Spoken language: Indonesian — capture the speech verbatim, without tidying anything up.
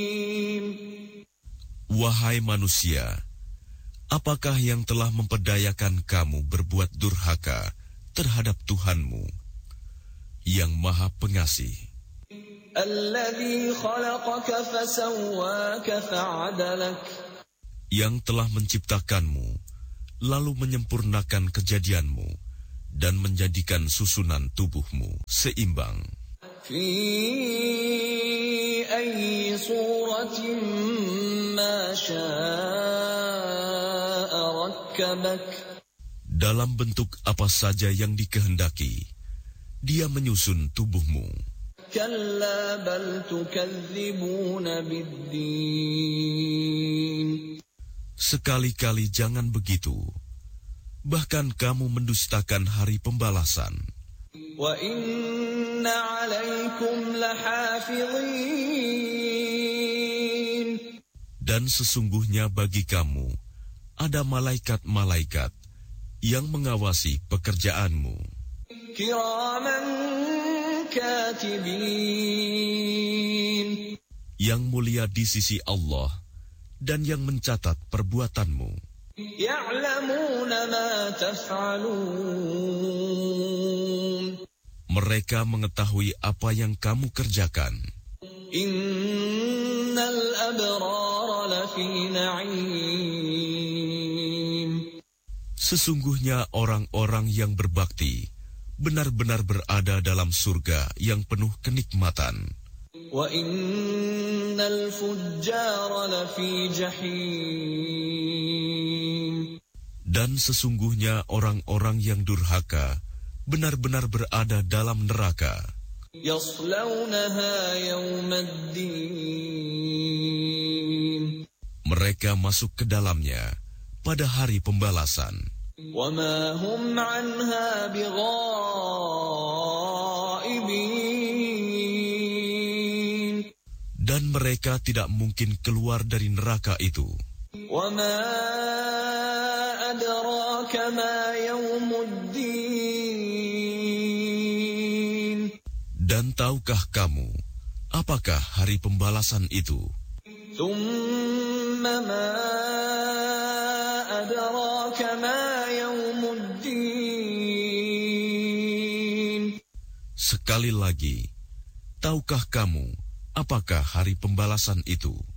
Wahai manusia, apakah yang telah memperdayakan kamu berbuat durhaka terhadap Tuhanmu yang Maha Pengasih? Alladzi khalaqaka fasawwaka fa'adalak, yang telah menciptakanmu lalu menyempurnakan kejadianmu dan menjadikan susunan tubuhmu seimbang. Fi ayyi suratin ma syaa rakkabak, dalam bentuk apa saja yang dikehendaki, Dia menyusun tubuhmu. Kalla bal tukadzibuna biddin, sekali-kali jangan begitu. Bahkan kamu mendustakan hari pembalasan. Wa inna 'alaikum lahafizin, dan sesungguhnya bagi kamu ada malaikat-malaikat yang mengawasi pekerjaanmu. Kiraman katibin, yang mulia di sisi Allah dan yang mencatat perbuatanmu. Ya'lamuna ma taf'alun, mereka mengetahui apa yang kamu kerjakan. Innal abrara lafi na'im, sesungguhnya orang-orang yang berbakti benar-benar berada dalam surga yang penuh kenikmatan. Wa innal fujjara lafi jahim, dan sesungguhnya orang-orang yang durhaka benar-benar berada dalam neraka. Yaslawnaha yawmaddin, mereka masuk ke dalamnya pada hari pembalasan. Wa ma hum anha bighaibin, dan mereka tidak mungkin keluar dari neraka itu. Wa ma adraka ma yawmuddin, dan tahukah kamu apakah hari pembalasan itu? Thumma ma adraka ma yawmuddin, sekali lagi, tahukah kamu apakah hari pembalasan itu?